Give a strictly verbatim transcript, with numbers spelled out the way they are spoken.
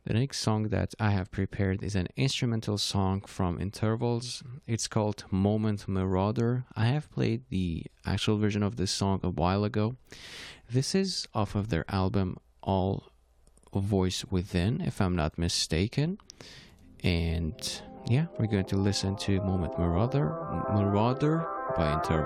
The next song that I have prepared is an instrumental song from Intervals. It's called Moment Marauder. I have played the actual version of this song a while ago. This is off of their album All Voice Within, if I'm not mistaken. And yeah, we're going to listen to Moment Marauder, Marauder by Intervals.